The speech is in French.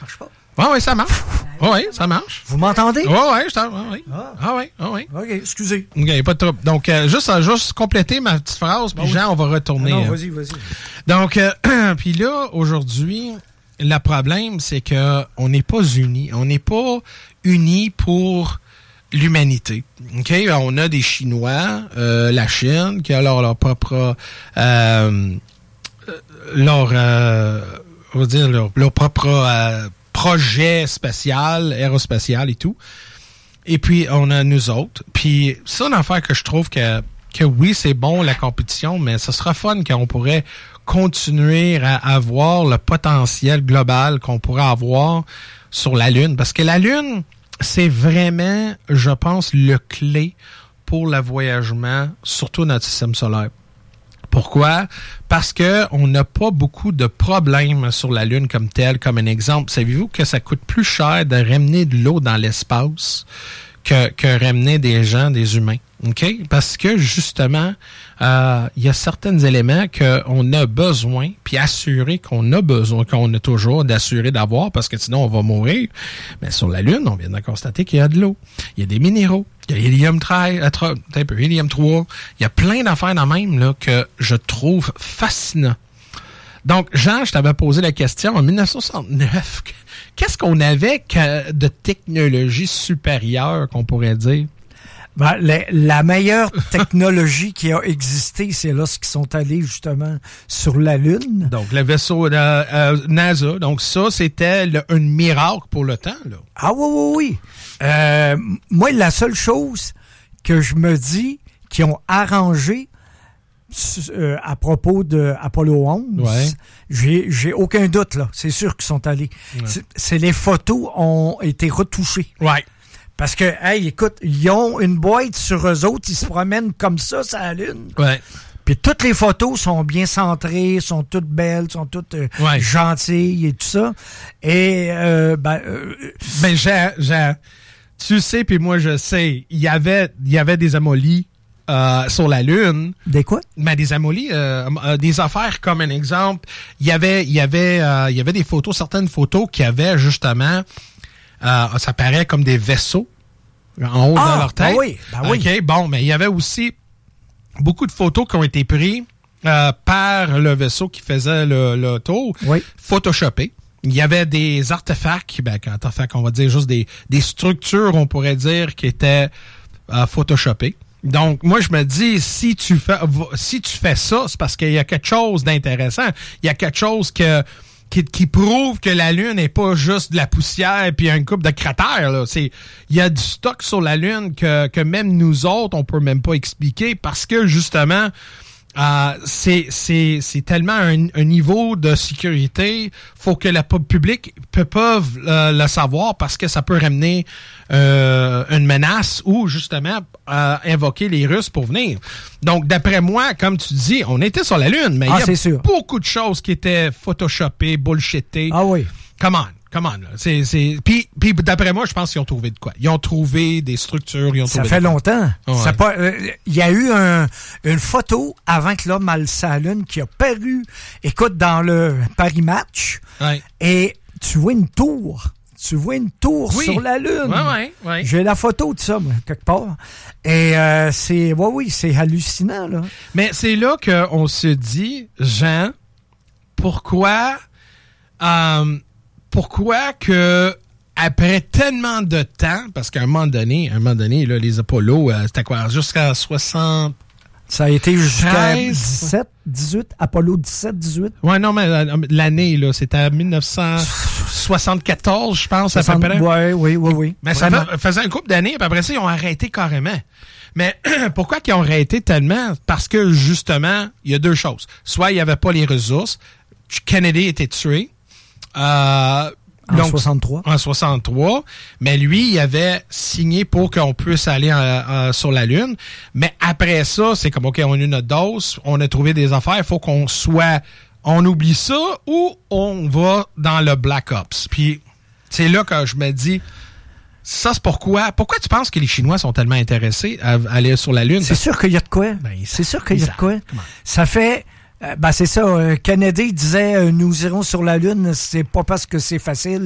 marche pas. Oui, ça marche. Oui, ça marche. Vous m'entendez? Oui, je t'entends. Oui. Oui. OK, excusez. OK, pas de trouble. Donc, juste compléter ma petite phrase, puis Jean, on va retourner. Non, vas-y. Donc, puis là, aujourd'hui, le problème, c'est que on n'est pas unis. On n'est pas unis pour l'humanité. OK? On a des Chinois, la Chine, qui a leur propre... leur propre projet spatial, aérospatial et tout. Et puis, on a nous autres. Puis, c'est une affaire que je trouve que oui, c'est bon, la compétition, mais ce sera fun qu'on pourrait continuer à avoir le potentiel global qu'on pourrait avoir sur la Lune. Parce que la Lune, c'est vraiment, je pense, le clé pour le voyagement, surtout notre système solaire. Pourquoi? Parce que on n'a pas beaucoup de problèmes sur la Lune comme tel. Comme un exemple, savez-vous que ça coûte plus cher de ramener de l'eau dans l'espace que ramener des gens, des humains? OK? Parce que, justement, il y a certains éléments qu'on a besoin, puis assurer qu'on a besoin, qu'on a toujours d'assurer d'avoir, parce que sinon, on va mourir. Mais sur la Lune, on vient de constater qu'il y a de l'eau. Il y a des minéraux. Il y a hélium 3. Il y a plein d'affaires dans même là, que je trouve fascinant. Donc, Jean, je t'avais posé la question en 1969. Qu'est-ce qu'on avait de technologie supérieure, qu'on pourrait dire? Ben, la meilleure technologie qui a existé, c'est lorsqu'ils sont allés justement sur la Lune. Donc, le vaisseau NASA. Donc, ça, c'était un miracle pour le temps, là. Ah oui. Moi, la seule chose que je me dis qu'ils ont arrangé à propos de Apollo 11, ouais. J'ai aucun doute, là. C'est sûr qu'ils sont allés. Ouais. C'est les photos ont été retouchées. Ouais. Parce que, hey, écoute, ils ont une boîte sur eux autres, ils se promènent comme ça sur la Lune. Ouais. Puis toutes les photos sont bien centrées, sont toutes belles, sont toutes gentilles et tout ça. Et, Jean, tu sais, puis moi je sais, il y avait des amolies sur la Lune. Des quoi? Ben, des amolies, des affaires comme un exemple. Il y avait des photos, certaines photos qui avaient justement... ça paraît comme des vaisseaux en haut de leur tête. Oui. OK, bon, mais il y avait aussi beaucoup de photos qui ont été prises par le vaisseau qui faisait le tour, photoshopé. Il y avait des artefacts, on va dire juste des structures, on pourrait dire, qui étaient photoshopées. Donc, moi, je me dis, si tu fais ça, c'est parce qu'il y a quelque chose d'intéressant. Il y a quelque chose qui prouve que la Lune n'est pas juste de la poussière puis une coupe de cratères, là. Il y a du stock sur la Lune que même nous autres, on peut même pas expliquer parce que, justement, c'est tellement un niveau de sécurité, faut que le public peuvent le savoir parce que ça peut ramener une menace ou justement invoquer les Russes pour venir. Donc, d'après moi, comme tu dis, on était sur la Lune, mais il y a beaucoup de choses qui étaient photoshopées, bullshitées. Ah oui. Come on, là. Puis d'après moi, je pense qu'ils ont trouvé de quoi. Ils ont trouvé des structures. Ça fait longtemps. Il y a eu une photo avant que l'homme aille sur la Lune qui a paru, écoute, dans le Paris Match. Ouais. Et tu vois une tour. Sur la Lune. Oui. J'ai la photo de ça, moi, quelque part. Et c'est hallucinant, là. Mais c'est là qu'on se dit, Jean, pourquoi que après tellement de temps, parce qu'à un moment donné, là, les Apollo, c'était quoi, jusqu'à 60... Ça a été jusqu'à 17, 18, Apollo 17, 18. Ouais, non, mais l'année, là, c'était à 1974, je pense, à peu près. Oui. Mais ça faisait un couple d'années, puis après ça, ils ont arrêté carrément. Mais pourquoi qu'ils ont arrêté tellement? Parce que, justement, il y a deux choses. Soit il n'y avait pas les ressources, Kennedy était tué. En 63. En 63. Mais lui, il avait signé pour qu'on puisse aller sur la Lune. Mais après ça, c'est comme, OK, on a eu notre dose, on a trouvé des affaires, il faut qu'on oublie ça ou on va dans le Black Ops. Puis, c'est là que je me dis, ça, c'est pourquoi tu penses que les Chinois sont tellement intéressés à aller sur la Lune? C'est sûr qu'il y a de quoi. C'est sûr qu'il y a de quoi. Ça fait... c'est ça. Kennedy disait, nous irons sur la Lune, c'est pas parce que c'est facile.